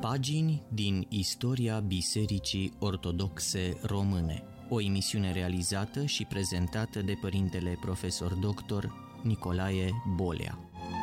Pagini din istoria Bisericii Ortodoxe Române. O emisiune realizată și prezentată de Părintele Profesor Dr. Nicolae Bolea.